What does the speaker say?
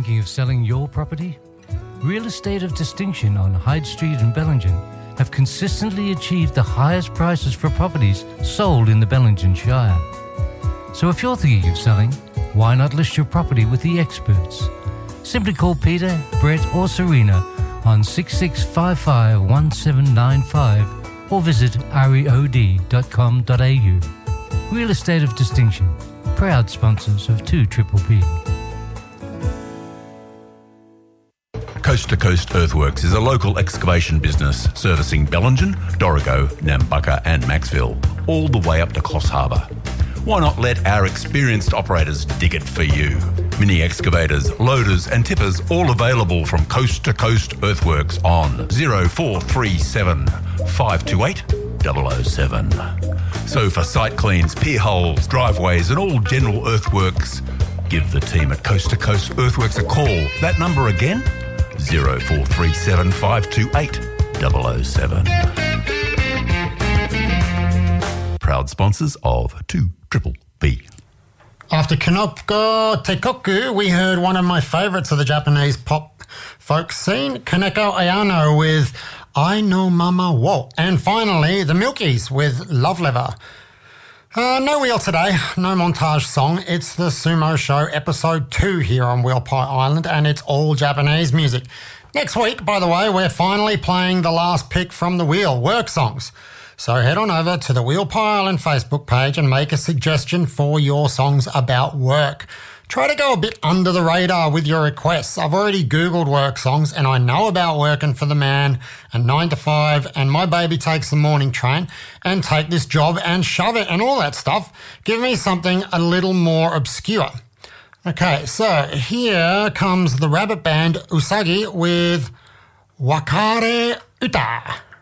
Thinking of selling your property? Real Estate of Distinction on Hyde Street in Bellingen have consistently achieved the highest prices for properties sold in the Bellingen Shire. So if you're thinking of selling, why not list your property with the experts? Simply call Peter, Brett or Serena on 66551795 or visit reod.com.au. Real Estate of Distinction, proud sponsors of 2PPP. Coast to Coast Earthworks is a local excavation business servicing Bellingen, Dorrigo, Nambucca and Maxville, all the way up to Coffs Harbour. Why not let our experienced operators dig it for you? Mini excavators, loaders and tippers all available from Coast to Coast Earthworks on 0437 528 007. So for site cleans, pier holes, driveways and all general earthworks, give the team at Coast to Coast Earthworks a call. That number again? 0437 528 007. Proud sponsors of 2PPP. After Kanoko Teikoku, we heard one of my favourites of the Japanese pop folk scene, Kaneko Ayano with I No Mama Wo. And finally, the Milkies with Love Lever. No wheel today, no montage song. It's the Sumo Show episode 2 here on Wheel Pie Island, and it's all Japanese music. Next week, by the way, we're finally playing the last pick from the wheel, work songs. So head on over to the Wheel Pie Island Facebook page and make a suggestion for your songs about work. Try to go a bit under the radar with your requests. I've already Googled work songs and I know about Working for the Man and 9 to 5 and My Baby Takes the Morning Train and Take This Job and Shove It and all that stuff. Give me something a little more obscure. Okay, so here comes the rabbit band Usagi with Wakare Uta.